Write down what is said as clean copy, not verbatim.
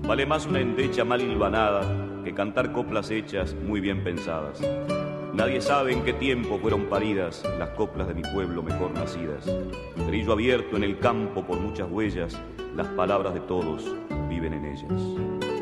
Vale más una endecha mal hilvanada que cantar coplas hechas muy bien pensadas. Nadie sabe en qué tiempo fueron paridas las coplas de mi pueblo mejor nacidas. Trillo abierto en el campo por muchas huellas, las palabras de todos viven en ellas.